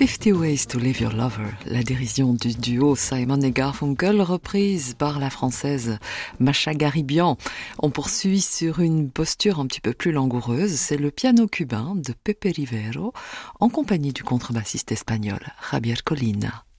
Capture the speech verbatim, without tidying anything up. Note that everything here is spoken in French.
Fifty Ways to Leave Your Lover, la dérision du duo Simon et Garfunkel, reprise par la française Masha Garibian. On poursuit sur une posture un petit peu plus langoureuse, c'est le piano cubain de Pepe Rivero, en compagnie du contrebassiste espagnol Javier Colina.